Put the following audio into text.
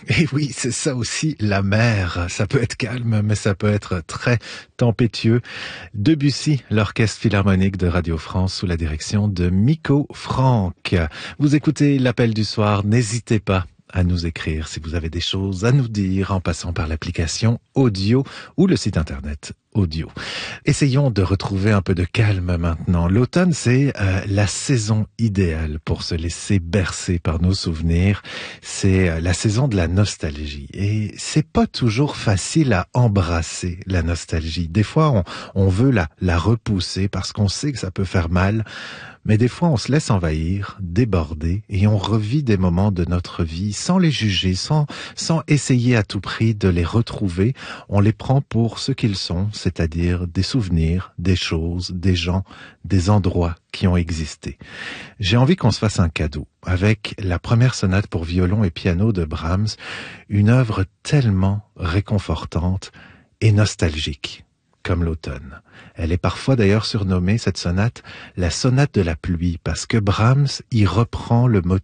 Et oui, c'est ça aussi, la mer. Ça peut être calme, mais ça peut être très tempétueux. Debussy, l'Orchestre Philharmonique de Radio France sous la direction de Miko Franck. Vous écoutez l'appel du soir, n'hésitez pas à nous écrire si vous avez des choses à nous dire en passant par l'application audio ou le site internet audio. Essayons de retrouver un peu de calme maintenant. L'automne, c'est la saison idéale pour se laisser bercer par nos souvenirs. C'est la saison de la nostalgie. Et c'est pas toujours facile à embrasser la nostalgie. Des fois, on veut la repousser parce qu'on sait que ça peut faire mal. Mais des fois, on se laisse envahir, déborder, et on revit des moments de notre vie sans les juger, sans essayer à tout prix de les retrouver. On les prend pour ce qu'ils sont, c'est-à-dire des souvenirs, des choses, des gens, des endroits qui ont existé. J'ai envie qu'on se fasse un cadeau avec la première sonate pour violon et piano de Brahms, une œuvre tellement réconfortante et nostalgique, comme l'automne. Elle est parfois d'ailleurs surnommée, cette sonate, la sonate de la pluie, parce que Brahms y reprend le motif